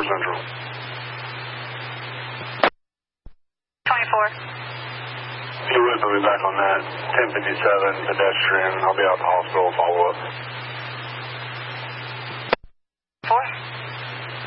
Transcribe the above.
Central. 24. He would put me back on that 1057 pedestrian. I'll be out at the hospital, follow up.